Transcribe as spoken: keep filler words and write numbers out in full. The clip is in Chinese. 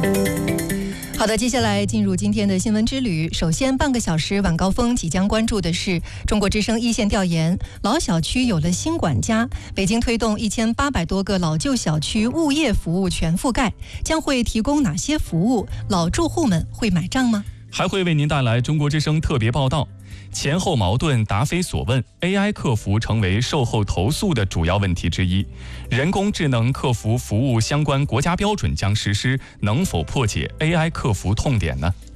好的，接下来进入今天的新闻之旅。首先，半个小时晚高峰即将关注的是中国之声一线调研：老小区有了新管家，北京推动一千八百多个老旧小区物业服务全覆盖，将会提供哪些服务？老住户们会买账吗？ 还会为您带来中国之声特别报道。前后矛盾答非所问 ，A I 客服成为售后投诉的主要问题之一。人工智能客服服务相关国家标准将实施，能否破解 A I 客服痛点呢？